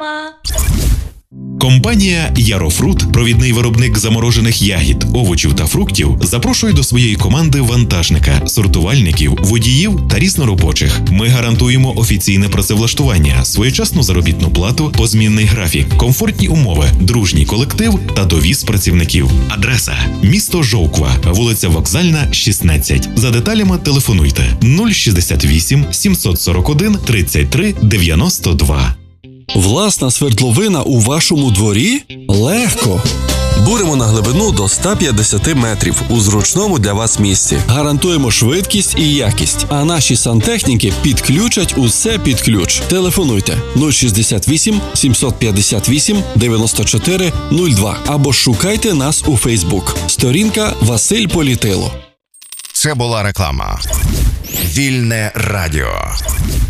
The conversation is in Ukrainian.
Реклама. Компанія Ярофрут, провідний виробник заморожених ягід, овочів та фруктів, запрошує до своєї команди вантажника, сортувальників, водіїв та різноробочих. Ми гарантуємо офіційне працевлаштування, своєчасну заробітну плату, позмінний графік, комфортні умови, дружній колектив та довіз працівників. Адреса – місто Жовква, вулиця Вокзальна, 16. За деталями телефонуйте 068 741 33 92. Власна свердловина у вашому дворі? Легко! Буримо на глибину до 150 метрів у зручному для вас місці. Гарантуємо швидкість і якість, а наші сантехніки підключать усе під ключ. Телефонуйте 068 758 94 02 або шукайте нас у Фейсбук. Сторінка Василь Політило. Це була реклама. Вільне радіо.